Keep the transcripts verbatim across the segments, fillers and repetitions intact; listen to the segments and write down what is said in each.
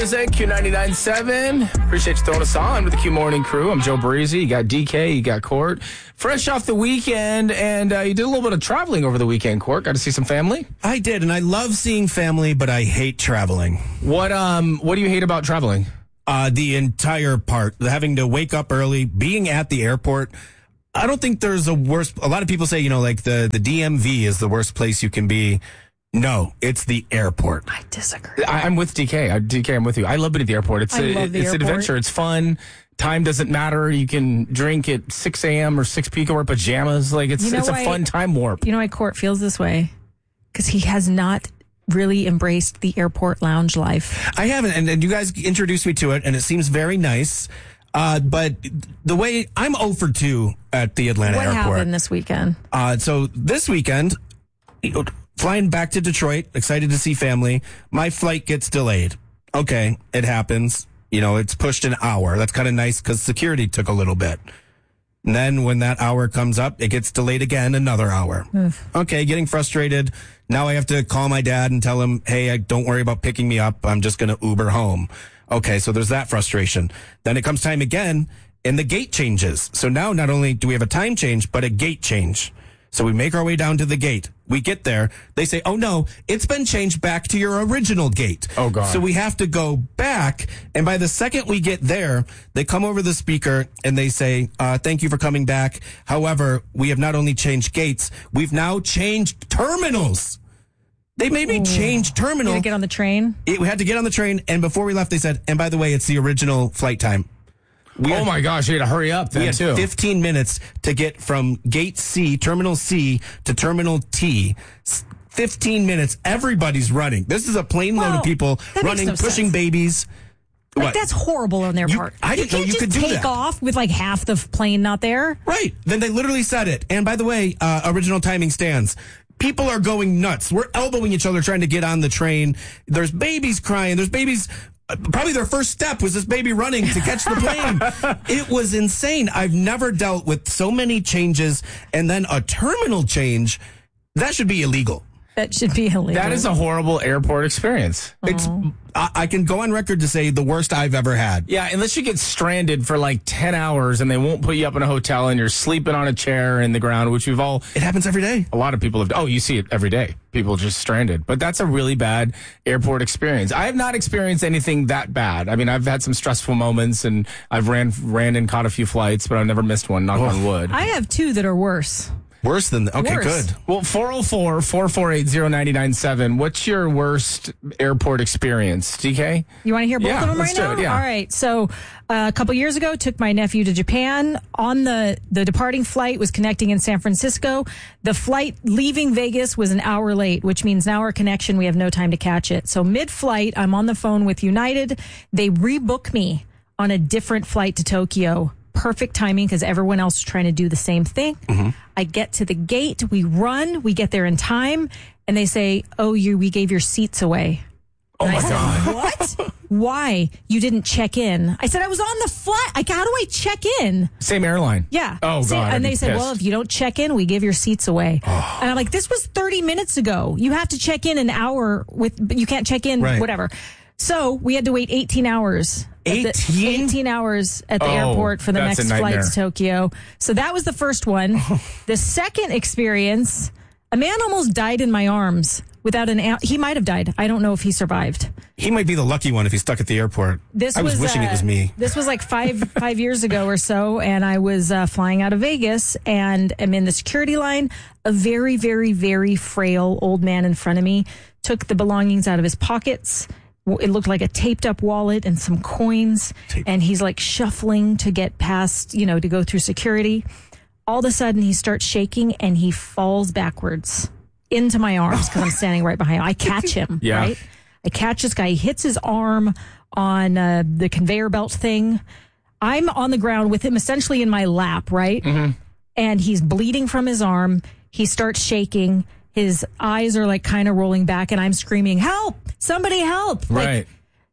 Q ninety-nine point seven. Appreciate you throwing us on with the Q Morning Crew. I'm Joe Breezy. You got D K. You got Court. Fresh off the weekend, and uh, you did a little bit of traveling over the weekend, Court. Got to see some family? I did, and I love seeing family, but I hate traveling. What um What do you hate about traveling? Uh, the entire part. Having to wake up early, being at the airport. I don't think there's a worse. A lot of people say, you know, like the, the D M V is the worst place you can be. No, it's the airport. I disagree. I, I'm with D K. I, D K, I'm with you. I love it at the airport. It's I a, love the it's airport. an adventure. It's fun. Time doesn't matter. You can drink at six a.m. or six p.m. wear pajamas. Like it's You know it's a why- fun time warp. You know why Court feels this way? Because he has not really embraced the airport lounge life. I haven't, and, and you guys introduced me to it, and it seems very nice. Uh, but the way I'm oh for two at the Atlanta What airport. happened this weekend? Uh, so this weekend, you know, flying back to Detroit, excited to see family. My flight gets delayed. Okay, it happens. You know, it's pushed an hour. That's kind of nice because security took a little bit. And then when that hour comes up, it gets delayed again, another hour. Okay, getting frustrated. Now I have to call my dad and tell him, hey, I, don't worry about picking me up. I'm just going to Uber home. Okay, so there's that frustration. Then it comes time again, and the gate changes. So now not only do we have a time change, but a gate change. So we make our way down to the gate. We get there. They say, oh, no, it's been changed back to your original gate. Oh, God. So we have to go back. And by the second we get there, they come over the speaker and they say, uh, thank you for coming back. However, we have not only changed gates, we've now changed terminals. They made me change terminal. You had to get on the train? It, we had to get on the train. And before we left, they said, and by the way, it's the original flight time. We oh, had, my gosh. You had to hurry up then, we had too. fifteen minutes to get from gate C, terminal C, to terminal T. fifteen minutes. Everybody's running. This is a plane load Well, of people that makes running, no pushing sense. babies. Like, What? that's horrible on their You- part. I didn't know can't you just could do take that. off with like half the plane not there. Right. Then they literally said it. And by the way, uh, original timing stands. People are going nuts. We're elbowing each other trying to get on the train. There's babies crying. There's babies. Uh, probably their first step was this baby running to catch the plane. It was insane. I've never dealt with so many changes and then a terminal change. That should be illegal. That should be illegal. That is a horrible airport experience. It's. I, I can go on record to say the worst I've ever had. Yeah, unless you get stranded for like ten hours and they won't put you up in a hotel and you're sleeping on a chair in the ground, which we've all, It happens every day. a lot of people have, oh, you see it every day. People just stranded. But that's a really bad airport experience. I have not experienced anything that bad. I mean, I've had some stressful moments and I've ran ran and caught a few flights, but I've never missed one, knock on wood. I have two that are worse. Worse than the, okay, Worse. good. Well, four oh four, four four eight, oh nine nine seven. What's your worst airport experience, D K? You want to hear both Yeah, of them let's right do now? it, yeah. All right. So uh, a couple years ago, took my nephew to Japan. On the, the departing flight was connecting in San Francisco. The flight leaving Vegas was an hour late, which means now our connection, we have no time to catch it. So mid-flight, I'm on the phone with United. They rebook me on a different flight to Tokyo. Perfect timing because everyone else is trying to do the same thing. Mm-hmm. I get to the gate, we run, we get there in time, and they say, oh, you, we gave your seats away. Oh, And my I said, God. what? Why? You didn't check in. I said, I was on the flight. Like, how do I check in? Same airline. Yeah. Oh, So- God. I'd And be they said, pissed. well, if you don't check in, we give your seats away. Oh. And I'm like, this was thirty minutes ago. You have to check in an hour with, but you can't check in, Right. whatever. So we had to wait eighteen hours. at the- eighteen? eighteen hours at the Oh, airport for the that's a next flight nightmare. to Tokyo. So that was the first one. The second experience, a man almost died in my arms without an, a- he might have died. I don't know if he survived. He might be the lucky one if he's stuck at the airport. This I was, wishing uh, it was me. This was like five five years ago or so, and I was uh, flying out of Vegas, and I'm in the security line. A very, very, very frail old man in front of me took the belongings out of his pockets. It looked like a taped up wallet and some coins, Tape. and he's like shuffling to get past, you know, to go through security. All of a sudden, he starts shaking and he falls backwards into my arms because I'm standing right behind him. I catch him, Yeah. right? I catch this guy. He hits his arm on uh, the conveyor belt thing. I'm on the ground with him essentially in my lap, right? Mm-hmm. And he's bleeding from his arm. He starts shaking. His eyes are like kind of rolling back, and I'm screaming, help! Somebody help! Like, Right.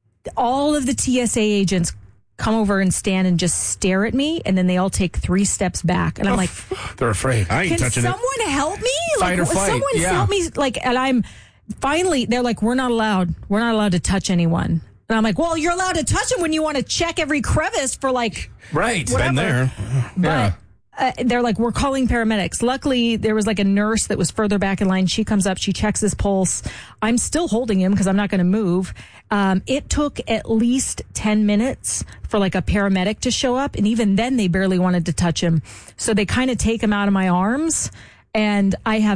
all of the T S A agents come over and stand and just stare at me, and then they all take three steps back. And I'm like, They're afraid. I ain't can touching someone it. help me? Fight like, or flight, someone yeah. help me? Like, and I'm finally, they're like, we're not allowed. We're not allowed to touch anyone. And I'm like, well, you're allowed to touch him when you want to check every crevice for like, Right. whatever. Been there. Yeah. Uh, they're like, we're calling paramedics. Luckily, there was like a nurse that was further back in line. She comes up, she checks his pulse. I'm still holding him because I'm not going to move. Um, it took at least ten minutes for like a paramedic to show up. And even then, they barely wanted to touch him. So they kind of take him out of my arms. And I have